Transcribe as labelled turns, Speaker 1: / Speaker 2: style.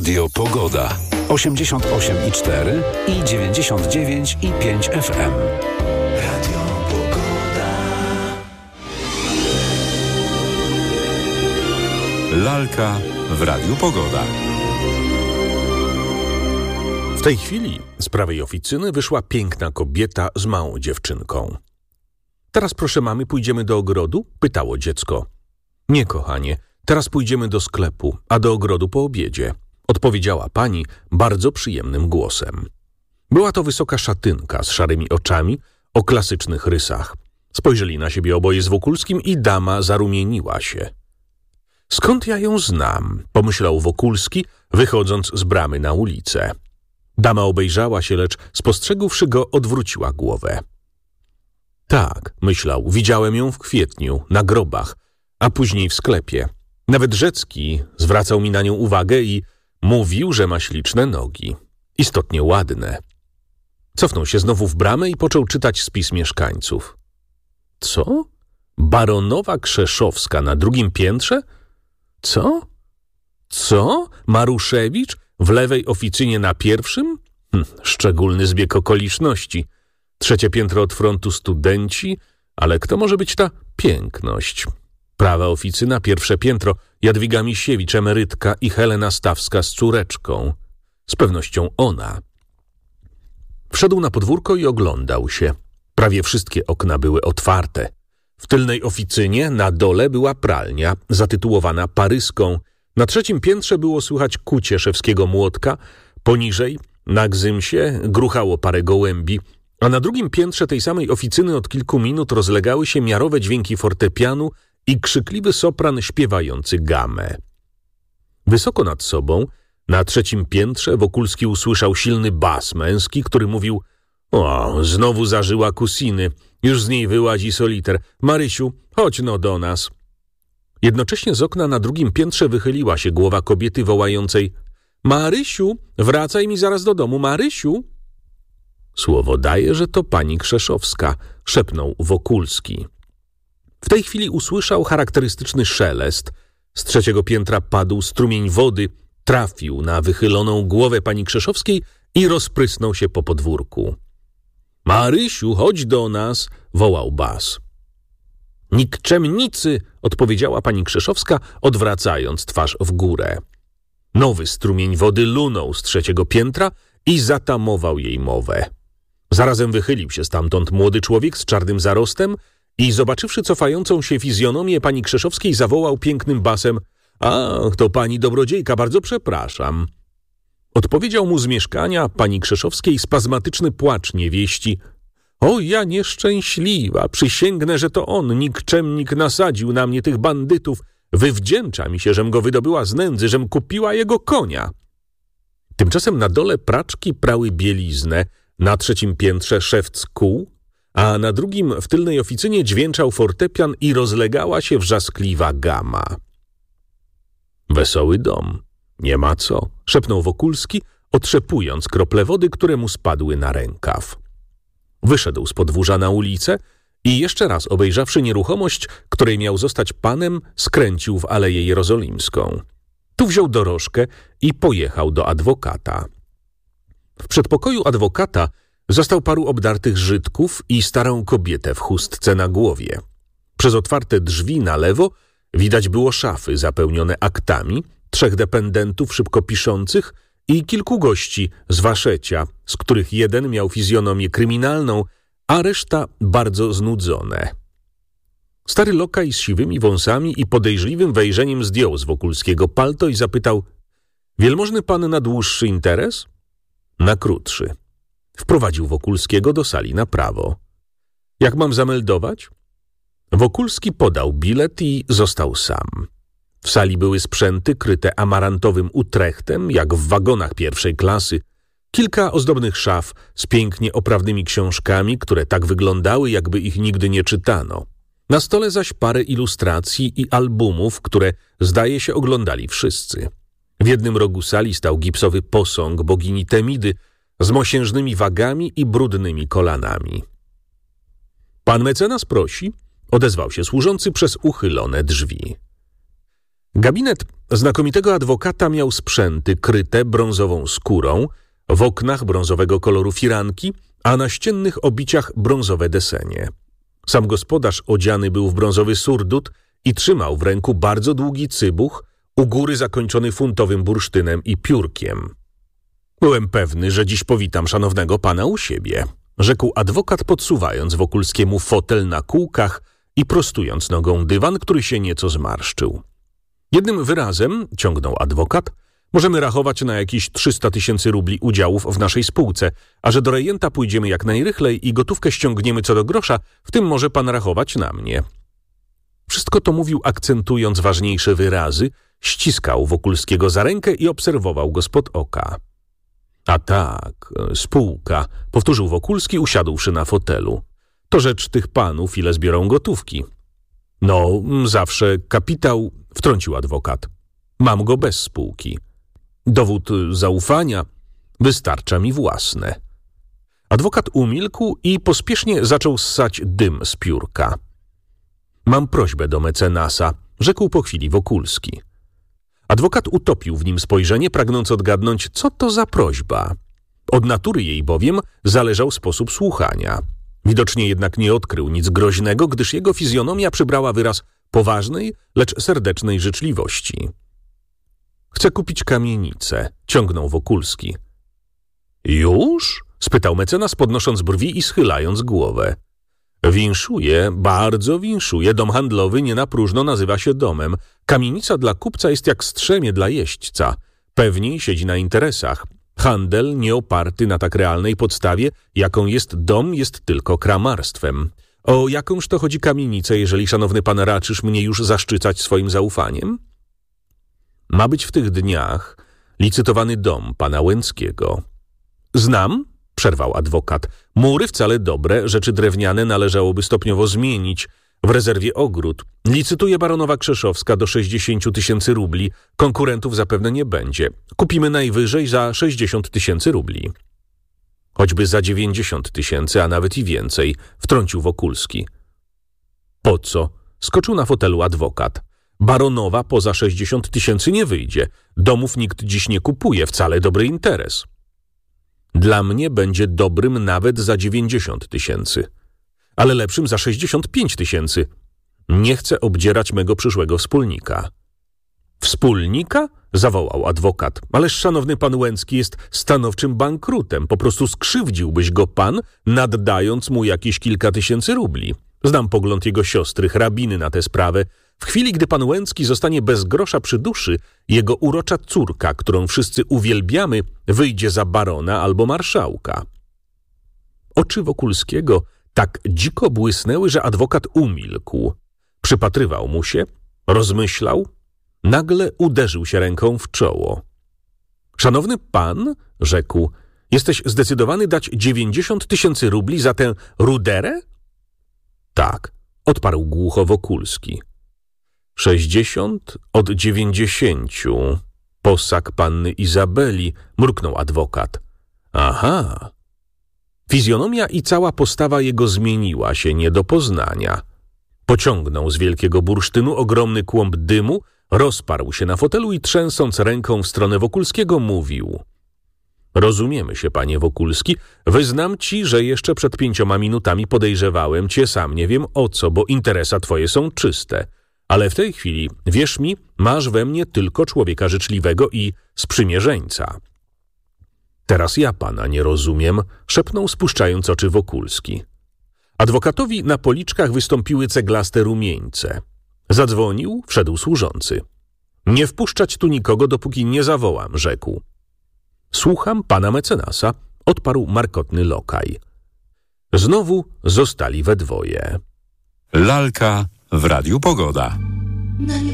Speaker 1: Radio Pogoda. 88,4 i 99,5 FM. Radio Pogoda. Lalka w Radiu Pogoda.
Speaker 2: W tej chwili z prawej oficyny wyszła piękna kobieta z małą dziewczynką. Teraz, proszę mamy, pójdziemy do ogrodu? Pytało dziecko. Nie, kochanie, teraz pójdziemy do sklepu, a do ogrodu po obiedzie. Odpowiedziała pani bardzo przyjemnym głosem. Była to wysoka szatynka z szarymi oczami o klasycznych rysach. Spojrzeli na siebie oboje z Wokulskim i dama zarumieniła się. Skąd ja ją znam? Pomyślał Wokulski, wychodząc z bramy na ulicę. Dama obejrzała się, lecz spostrzegłszy go, odwróciła głowę. Tak, myślał, widziałem ją w kwietniu, na grobach, a później w sklepie. Nawet Rzecki zwracał mi na nią uwagę i mówił, że ma śliczne nogi. Istotnie ładne. Cofnął się znowu w bramę i począł czytać spis mieszkańców. Co? Baronowa Krzeszowska na drugim piętrze? Co? Co? Maruszewicz w lewej oficynie na pierwszym? Szczególny zbieg okoliczności. Trzecie piętro od frontu studenci, ale kto może być ta piękność? Prawa oficyna, pierwsze piętro, Jadwiga Misiewicz, emerytka i Helena Stawska z córeczką. Z pewnością ona. Wszedł na podwórko i oglądał się. Prawie wszystkie okna były otwarte. W tylnej oficynie na dole była pralnia, zatytułowana Paryską. Na trzecim piętrze było słychać kucie szewskiego młotka. Poniżej, na gzymsie, gruchało parę gołębi. A na drugim piętrze tej samej oficyny od kilku minut rozlegały się miarowe dźwięki fortepianu i krzykliwy sopran śpiewający gamę. Wysoko nad sobą, na trzecim piętrze, Wokulski usłyszał silny bas męski, który mówił: o, znowu zażyła kusiny, już z niej wyłazi soliter. Marysiu, chodź no do nas. Jednocześnie z okna na drugim piętrze wychyliła się głowa kobiety wołającej: Marysiu, wracaj mi zaraz do domu, Marysiu. Słowo daje, że to pani Krzeszowska, szepnął Wokulski. W tej chwili usłyszał charakterystyczny szelest. Z trzeciego piętra padł strumień wody, trafił na wychyloną głowę pani Krzeszowskiej i rozprysnął się po podwórku. Marysiu, chodź do nas, wołał bas. Nikczemnicy, odpowiedziała pani Krzeszowska, odwracając twarz w górę. Nowy strumień wody lunął z trzeciego piętra i zatamował jej mowę. Zarazem wychylił się stamtąd młody człowiek z czarnym zarostem i zobaczywszy cofającą się fizjonomię pani Krzeszowskiej, zawołał pięknym basem: a, to pani dobrodziejka, bardzo przepraszam. Odpowiedział mu z mieszkania pani Krzeszowskiej spazmatyczny płacz niewieści: o, ja nieszczęśliwa, przysięgnę, że to on, nikczemnik, nasadził na mnie tych bandytów. Wywdzięcza mi się, żem go wydobyła z nędzy, żem kupiła jego konia. Tymczasem na dole praczki prały bieliznę, na trzecim piętrze szewc kół, a na drugim w tylnej oficynie dźwięczał fortepian i rozlegała się wrzaskliwa gama. Wesoły dom, nie ma co, szepnął Wokulski, otrzepując krople wody, które mu spadły na rękaw. Wyszedł z podwórza na ulicę i jeszcze raz obejrzawszy nieruchomość, której miał zostać panem, skręcił w Aleję Jerozolimską. Tu wziął dorożkę i pojechał do adwokata. W przedpokoju adwokata zastał paru obdartych Żydków i starą kobietę w chustce na głowie. Przez otwarte drzwi na lewo widać było szafy zapełnione aktami, 3 dependentów szybko piszących i kilku gości z Waszecia, z których jeden miał fizjonomię kryminalną, a reszta bardzo znudzone. Stary lokaj z siwymi wąsami i podejrzliwym wejrzeniem zdjął z Wokulskiego palto i zapytał: wielmożny pan na dłuższy interes? Na krótszy. Wprowadził Wokulskiego do sali na prawo. Jak mam zameldować? Wokulski podał bilet i został sam. W sali były sprzęty kryte amarantowym utrechtem, jak w wagonach pierwszej klasy, kilka ozdobnych szaf z pięknie oprawnymi książkami, które tak wyglądały, jakby ich nigdy nie czytano. Na stole zaś parę ilustracji i albumów, które, zdaje się, oglądali wszyscy. W jednym rogu sali stał gipsowy posąg bogini Temidy z mosiężnymi wagami i brudnymi kolanami. Pan mecenas prosi, odezwał się służący przez uchylone drzwi. Gabinet znakomitego adwokata miał sprzęty kryte brązową skórą, w oknach brązowego koloru firanki, a na ściennych obiciach brązowe desenie. Sam gospodarz odziany był w brązowy surdut i trzymał w ręku bardzo długi cybuch, u góry zakończony funtowym bursztynem i piórkiem. Byłem pewny, że dziś powitam szanownego pana u siebie, rzekł adwokat, podsuwając Wokulskiemu fotel na kółkach i prostując nogą dywan, który się nieco zmarszczył. Jednym wyrazem, ciągnął adwokat, możemy rachować na jakieś 300 000 rubli udziałów w naszej spółce, a że do rejenta pójdziemy jak najrychlej i gotówkę ściągniemy co do grosza, w tym może pan rachować na mnie. Wszystko to mówił akcentując ważniejsze wyrazy, ściskał Wokulskiego za rękę i obserwował go spod oka. A tak, spółka, powtórzył Wokulski, usiadłszy na fotelu. To rzecz tych panów, ile zbiorą gotówki. No, zawsze kapitał, wtrącił adwokat. Mam go bez spółki. Dowód zaufania wystarcza mi własne. Adwokat umilkł i pospiesznie zaczął ssać dym z piórka. Mam prośbę do mecenasa, rzekł po chwili Wokulski. Adwokat utopił w nim spojrzenie, pragnąc odgadnąć, co to za prośba. Od natury jej bowiem zależał sposób słuchania. Widocznie jednak nie odkrył nic groźnego, gdyż jego fizjonomia przybrała wyraz poważnej, lecz serdecznej życzliwości. Chcę kupić kamienicę, ciągnął Wokulski. Już? Spytał mecenas, podnosząc brwi i schylając głowę. Winszuję, bardzo winszuję. Dom handlowy nie na próżno nazywa się domem. Kamienica dla kupca jest jak strzemie dla jeźdźca. Pewniej siedzi na interesach. Handel nie oparty na tak realnej podstawie, jaką jest dom, jest tylko kramarstwem. O jakąż to chodzi kamienicę, jeżeli szanowny pan raczysz mnie już zaszczycać swoim zaufaniem? Ma być w tych dniach licytowany dom pana Łęckiego. Znam? Przerwał adwokat. Mury wcale dobre, rzeczy drewniane należałoby stopniowo zmienić. W rezerwie ogród. Licytuje baronowa Krzeszowska do 60 000 rubli. Konkurentów zapewne nie będzie. Kupimy najwyżej za 60 000 rubli. Choćby za 90 000, a nawet i więcej, wtrącił Wokulski. Po co? Skoczył na fotelu adwokat. Baronowa poza 60 000 nie wyjdzie. Domów nikt dziś nie kupuje, wcale dobry interes. Dla mnie będzie dobrym nawet za 90 000, ale lepszym za 65 000. Nie chcę obdzierać mego przyszłego wspólnika. Wspólnika? Zawołał adwokat. Ależ szanowny pan Łęcki jest stanowczym bankrutem. Po prostu skrzywdziłbyś go pan, naddając mu jakieś kilka tysięcy rubli. Znam pogląd jego siostry, hrabiny, na tę sprawę. W chwili, gdy pan Łęcki zostanie bez grosza przy duszy, jego urocza córka, którą wszyscy uwielbiamy, wyjdzie za barona albo marszałka. Oczy Wokulskiego tak dziko błysnęły, że adwokat umilkł. Przypatrywał mu się, rozmyślał, nagle uderzył się ręką w czoło. Szanowny pan, rzekł, jesteś zdecydowany dać 90 000 rubli za tę ruderę? Tak, odparł głucho Wokulski. 60 od 90. Posag panny Izabeli, mruknął adwokat. Aha. Fizjonomia i cała postawa jego zmieniła się nie do poznania. Pociągnął z wielkiego bursztynu ogromny kłąb dymu, rozparł się na fotelu i trzęsąc ręką w stronę Wokulskiego mówił. Rozumiemy się, panie Wokulski. Wyznam ci, że jeszcze przed 5 minutami podejrzewałem cię, sam nie wiem o co, bo interesa twoje są czyste. Ale w tej chwili, wierz mi, masz we mnie tylko człowieka życzliwego i sprzymierzeńca. Teraz ja pana nie rozumiem, szepnął spuszczając oczy Wokulski. Adwokatowi na policzkach wystąpiły ceglaste rumieńce. Zadzwonił, wszedł służący. Nie wpuszczać tu nikogo, dopóki nie zawołam, rzekł. Słucham pana mecenasa, odparł markotny lokaj. Znowu zostali we dwoje.
Speaker 1: Lalka w Radiu Pogoda.